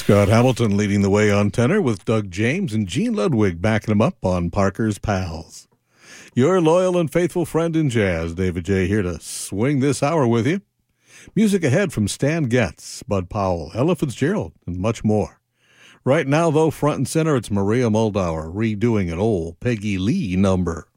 Scott Hamilton leading the way on tenor with Doug James and Gene Ludwig backing him up on Parker's Pals. Your loyal and faithful friend in jazz, David J. here to swing this hour with you. Music ahead from Stan Getz, Bud Powell, Ella Fitzgerald, and much more. Right now, though, front and center, it's Maria Muldaur redoing an old Peggy Lee number.